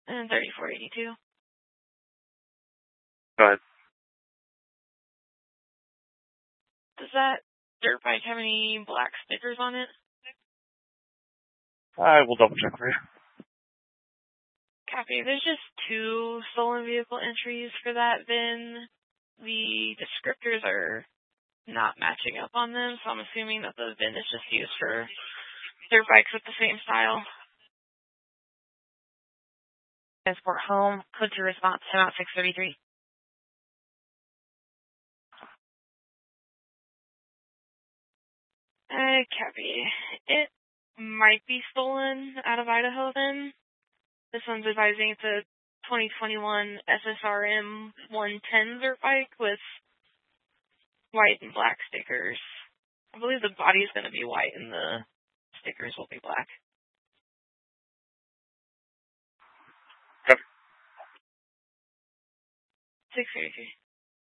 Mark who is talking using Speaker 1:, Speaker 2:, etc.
Speaker 1: And 3482.
Speaker 2: Go ahead.
Speaker 1: Does that dirt bike have any black stickers on it?
Speaker 2: I will double check for you.
Speaker 1: Copy. There's just 2 stolen vehicle entries for that VIN. The descriptors are not matching up on them, so I'm assuming that the VIN is just used for dirt bikes with the same style. Transport home, code to response, time out 633. Copy. It might be stolen out of Idaho then. This one's advising it's a 2021 SSRM 110 dirt bike with white and black stickers. I believe the body is going to be white and the stickers will be black.
Speaker 2: Okay.
Speaker 1: 633.